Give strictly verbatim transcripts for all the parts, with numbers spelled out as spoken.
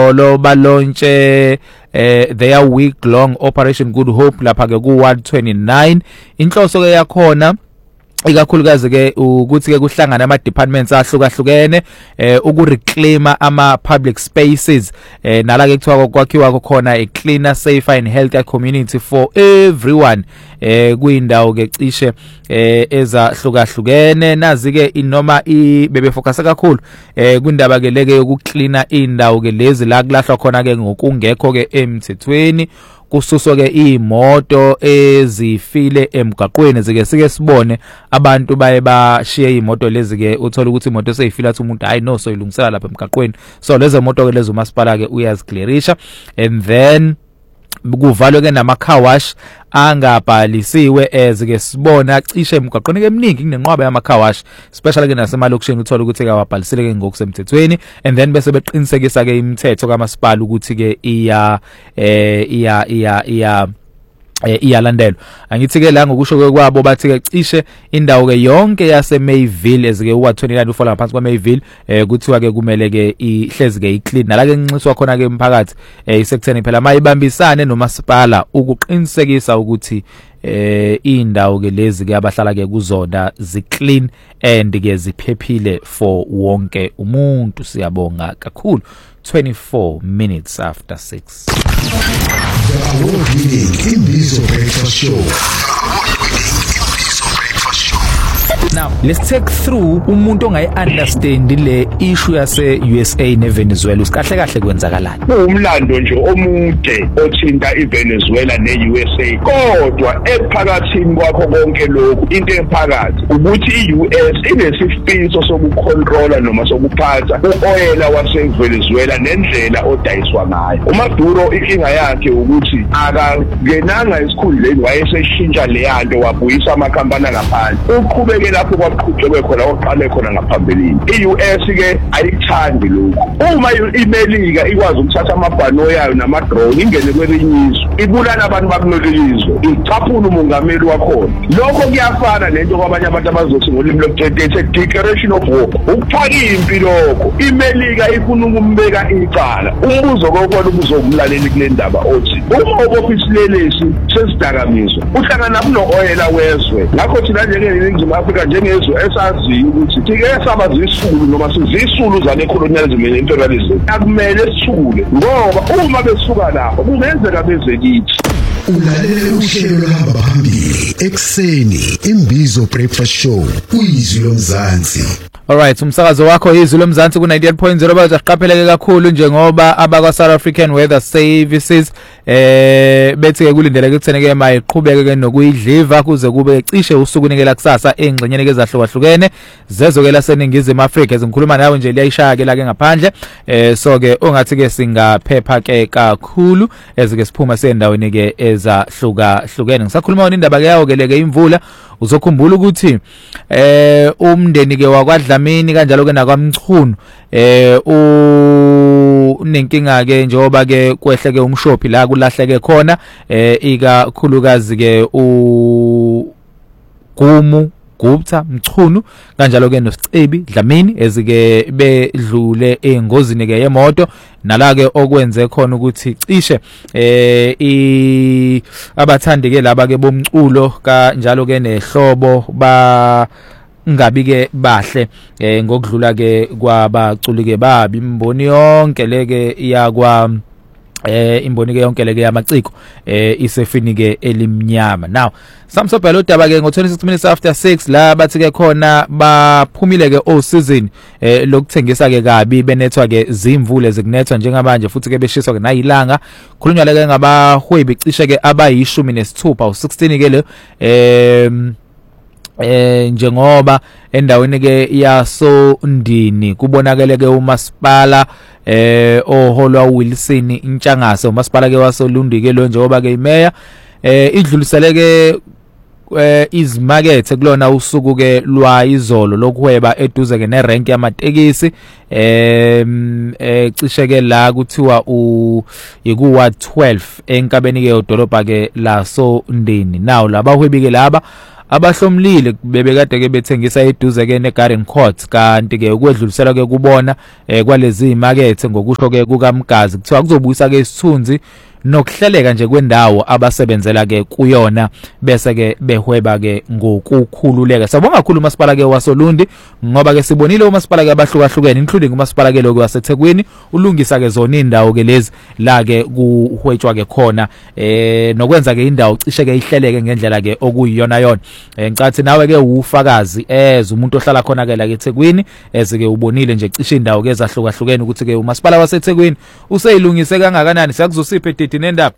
izolo balontshe eh their week long Operation Good Hope lapha ke ku one twenty-nine. Inhloso ke yakhona ikakhulukazi ke ukuthi ke kuhlangana ama departments ahlukahlukene eh ukureclaima ama public spaces eh nala ke kuthiwa kwakhiwa khona a cleaner, safer and healthier community for everyone eh kuyindawo ke cishe eh ezahlukahlukene. Nazi ke inoma ibebe focus kakhulu eh kwindaba ke leke yokucleana indawo ke lezi la kulahlwa khona ke ngokungekho ke emthethweni, kususwa ke imoto ezifile emgaqweni. Zike sike sibone abantu baye bashiye imoto lezi ke uthola ukuthi imoto seyifila athi umuntu hayi no soyilungisela lapha emgaqweni, so lezo moto ke lezo masipala ke uyaziclearisha. And then kuvalwe ke nama car wash angabhalisiwe ezike sibona cishe emgaqweni ke eminingi kunenqwaba yama car wash, especially ke nasemalokishini uthola ukuthi ke awabhalisile ke ngokusemthethweni. And then bese beqinisekisa ke imithetho kamasipala ukuthi ke iya eh iya iya iya eh iyalandelwa. Angithi ke la ngokusho kwabo bathi ke cishe indawo ke yonke yase Mayville ezike u twenty-nine ufola ngaphansi kwa Mayville eh kuthiwa ke kumele ke ihlezi ke iclean. Nala ke nxiswa khona ke emphakathi eh isekutheni phela mayibambisane nomasipala ukuqinisekisa ukuthi eh indawo ke lezi ke abahlala ke kuzona zi clean and ke ziphephile for wonke umuntu. Siyabonga kakhulu. twenty-four minutes after six. The award-winning Imbizo Breakfast Show. Now, let's take through umuntu ongayi understand le issue yase U S A ne Venezuela. Usikahle kahle kwenzakalani? Umlando nje omude othinta iVenezuela ne U S A. Kodwa ephakathini kwakho konke lokhu into ephakathi ukuthi iU S inesifiso sokucontrola noma sokuphatha uoyela waseVenezuela nendlela odayiswa ngayo. uMaduro inkinga yakhe ukuthi akangenanga esikhundleni wayeseshintsha le yanto wabuyisa amakhampani ngaphandle. Uqhubeke lapho kwaqhutshekwe khona oqale khona ngaphambilini. iU S ke ayithandi lokho. Uma iMelika ikwazi ukuthatha amabhano yayo nama drone ingene kwelinye izwe ibulala abantu bakulelizwe icaphula umongameli wakhona. Lokho kuyafana nento kwabanye abantu abazothi ngolimi lokuthethe declaration of war. Ukufaka impi lokho iMelika ifuna ukumbeka icala. Umbuzo kokona ubuzokulaleli kule ndaba othi uma obophisilelesi sesidakamizwa uhlangana kuno-oyela wezwe. Ngakho thina njengeNingizimu Afrika njengezwe esaziyo ukuthi thike sabazisulu noma sizisulu zale colonialism ne imperialism akumele sithule ngoba uma besuka lapho kungenzeka beze kithi. Ulalele uhlelo lohamba phambili ekseni Imbizo Breakfast Show uyizwi lomzansi. Alright, umsakazo wakho izwi lomzansi ku ninety-eight point zero bazaziqapheleke kakhulu njengoba abakwa South African Weather Services eh bethi ke kulindele ukutheneke mayiqhubeke ke nokuyidliva kuze kube cishe usuku nikela kusasa engxenyeni ke ezahlukahlukene zezokela seningizimu Afrika. Ezikhuluma nawe nje liyayishaya ke la ke ngaphandle eh so ke ongathi ke singaphepha ke kakhulu ezike siphuma sendaweni ke ezahlukahlukene. Ngisakhuluma indaba ke yawo ke leke imvula uzokhumbula ukuthi eh umndeni ke wakwaDlamini kanjalo ke nakwamchunu eh unenkinga ke njengoba ke kwehleke umshophi la kulahleke khona eh ikakhulukazi ke u Gumu Gupta Mchunu kanjalo ke noSicebi Dlamini ezike bedlule engozini ke yemoto nala ke okwenze khona ukuthi cishe eh i abathandi ke laba ke bomculo kanjalo ke nehlobo ba ngabi ke bahle eh ngokudlula ke kwabaculi ke babi imboni yonke leke iyakwa eh imboni ke yonke leke yamaciko eh isefini ke elimnyama. Now samsobhela udaba ke ngo twenty-six minutes after six la bathi ke khona baphumile ke all season eh lokuthengisa ke kabi benethwa ke zimvule zikunethwa njengamanje futhi ke beshiswa ke nayilanga. Khulunywa leke ngabahwebi cishe ke abayishumi nesithupha u sixteen ke le eh eh njengoba endaweni ke yaso ndini kubonakele ke umasipala eh oholwa Wilson Intshangase umasipala ke wasolundi ke lo njengoba ke imeya eh idluliseleke eh izimakethe kulona usuku ke lwa izolo lokuhweba eduze ke nerank yamatekisi eh cishe ke la kuthiwa u yiku twelve enkabeni ke odolobha ke laso ndini. Now labahwebi ke laba abahlomlile bebekade ke bethengisa eduze ke neGarden Court kanti ke ukwedlulisela ke kubona eh, kwalezi imakethe ngokusho ke kukaMgazi kuthiwa kuzobuyisa ke isithunzi nokuhleleka nje kwendawo abasebenzela ke kuyona bese ke behweba ke ngokukhululeka. Sabonga kakhulu umasipala ke waSolundi ngoba ke sibonile umasipala ke abahlukahlukene including umasipala ke lokho waseThekwini ulungisa ke zona indawo ke lezi la ke kuhwetshwa ke khona eh nokwenza ke indawo cishe ke ihleleke ngendlela ke okuyiyona yona. Eh ngicathi nawe ke ufakazi eze umuntu ohlala khona ke la eThekwini eze ke ubonile nje cishe indawo ke ezahlukahlukene ukuthi ke umasipala waseThekwini useyilungise kangakanani. Siyakuzosiphe didi nendaba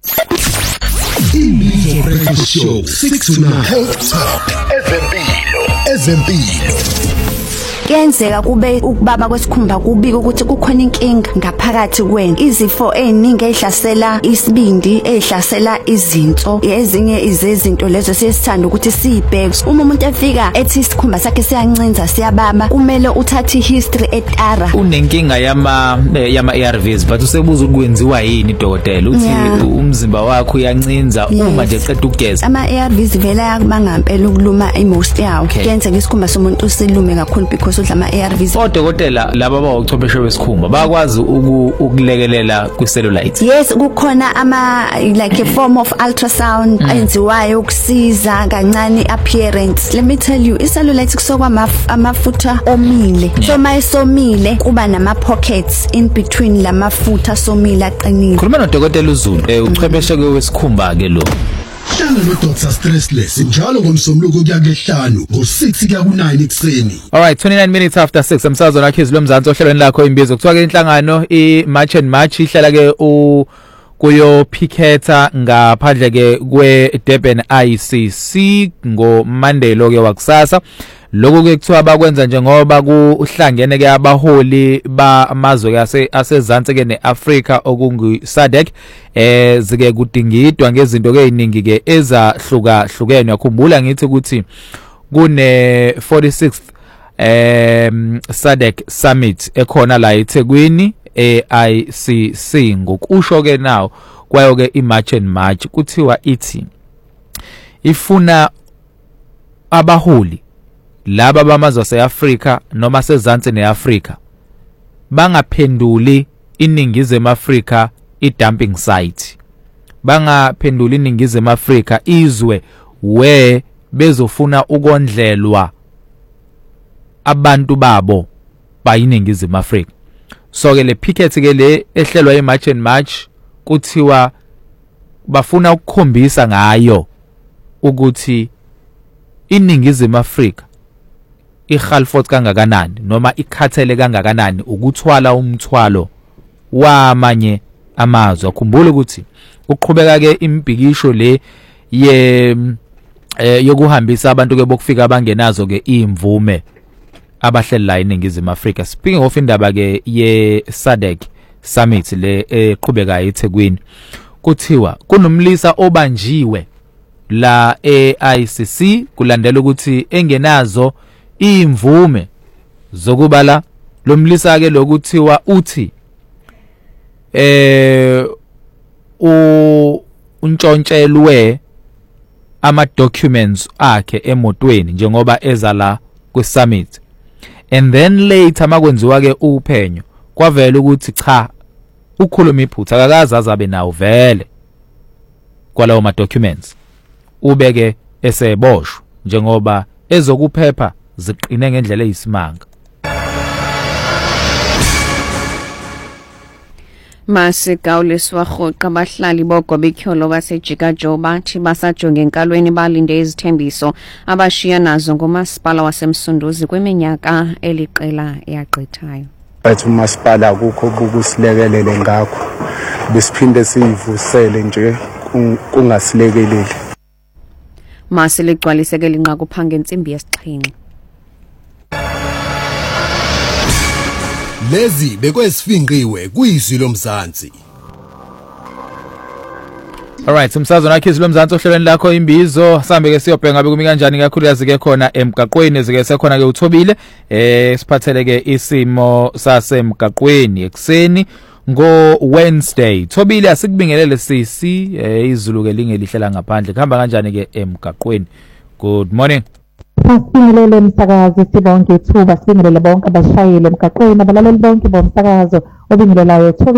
Imbizo Breakfast Show six to nine Health Talk ezempilo ezempilo. Kuyenzeka kube ukubaba kwesikhumba kubika ukuthi kukhona inkinga ngaphakathi kwena. Izifo eziningi ezihlasela isibindi, ezihlasela izinso, ezinye izezinto lezo sesithanda ukuthi sibheke. Uma umuntu efika ethi isikhumba sakhe siyancinza siyababa, kumele uthathe ihistory etara. Unenkinga yama yama A R Vs but usebuza ukwenziwa yini dokotela uthi yeah. umzimba wakho uyancinza yes. uma nje qeda ukugeza. Ama A R Vs vela yakubanga ngempela ukuluma emost yawo. Okay. Kuyenzeka isikhumba somuntu silume kakhulu because udla ama A R Vs. Odokotela laba abawochwepheshe besikhumba bakwazi ukulekelela kwi-cellulite. Yes, kukhona ama like a form of ultrasound mm. enziwayo ukusiza kancane appearance. Let me tell you, i-cellulite kusokwa amafutha omile. Yeah. So mayisomile kuba nama pockets in between lamafutha somile aqinile. Khuluma nodokotela uZulu, eh uchwepheshe kwesikhumba ke lo. Hlanga no Doctor Stressless njalo ngomsombuluko kuya kehlanu ngo six kuya ku nine ekseni. All right, twenty-nine minutes after six umsakazo lakhe izilomzansi ohlelweni lakho imbizo kuthiwa ke inhlangano i March and March ihlela ke u kuyo piketa ngaphandle ke kwe Durban I C C ngo Monday lo ke wakusasa. Lokho ke kuthiwa bakwenza njengoba kuhlangene ke abaholi bamazwe ke asezantsi ke neAfrica okungu S A D C eh zike kudingidwa ngezinto ke eziningi ke ezahluka hlukene. Yakhumbula ngithi ukuthi kune forty-sixth em S A D C summit ekhona la eThekwini e I C C ngokusho ke nawo kwayo ke i March and March kuthiwa ithi ifuna abaholi laba bamazwe aseAfrica noma sezantsi neAfrica bangaphenduli iningizimu Africa i-dumping site, bangaphenduli iningizimu Africa izwe we bezofuna ukondlelwa abantu babo bayiningizimu Africa. So ke le picket ke le ehlelwa eMarch and March kuthiwa bafuna ukukhombisa ngayo ukuthi iningizimu Africa ihalfot kangakanani noma ikhathele kangakanani ukuthwala umthwalo wamanye amazwe. Akhumbule ukuthi uqhubeka ke impikisho le ye yokuhambisa abantu ke bokufika abangenazo ke imvume abahleli la eningizimu Africa. Speaking of indaba ke ye S A D C summit le eqhubeka eThekwini kuthiwa kunomlisa obanjiwe la e-I C C kulandela ukuthi engenazo imvume zokubala lomlisa ke lokuthiwa uthi eh u untshontshelwe ama documents akhe emotweni njengoba eza la ku summit, and then later makwenziwa ke uphenyo kwavela ukuthi cha ukhuluma iphutha akakazi azabe nawo vele kwalawo ma documents ubeke eseboshwa njengoba ezokuphepha ziqine ngendlela eyisimanga. Masigawuliswa rhoqa abahlali boGobekyholo baseJikajo bathi basajonge enkalweni balinde izithembiso abashiya nazo ngomasipala wasemsunduzi kwiminyaka eliqela eyagqithayo. Bathi umasipala akukho ukusilekelele ngakho besiphinde sivusele nje kungasilekeleli. Mase ligcwalisekele inqaku phanga insimbi yesixhenxe. Lezi bekwesifingqiwe kuyizwi lomzansi. Alright, umsakazo nakhe izwi lomzansi ohlelweni lakho imbizo sambe ke siyobhenga ngabe kumi kanjani kakhulu yazi ke khona emgaqweni ezike sekhona ke uThobile eh siphathele ke isimo sasemgaqweni ekseni ngo Wednesday. Thobile asikubingelele sisi eh izulu ke lingelihlala ngaphandle kuhamba kanjani ke emgaqweni Good morning. Sibingelele umsakazi sibonke ithuba sibingelele bonke abashayeli emgaqweni abalaleli bonke bomsakazo obingelelayo